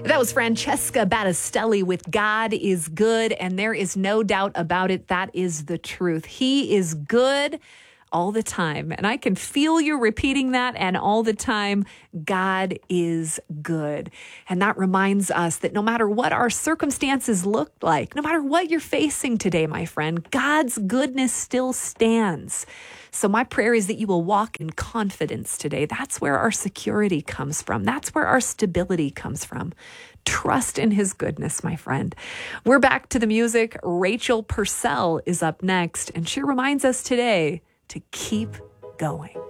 That was Francesca Battistelli with God is Good, and there is no doubt about it. That is the truth. He is good all the time. And I can feel you repeating that, and all the time, God is good. And that reminds us that no matter what our circumstances look like, no matter what you're facing today, my friend, God's goodness still stands. So my prayer is that you will walk in confidence today. That's where our security comes from. That's where our stability comes from. Trust in his goodness, my friend. We're back to the music. Rachel Purcell is up next, and she reminds us today to keep going.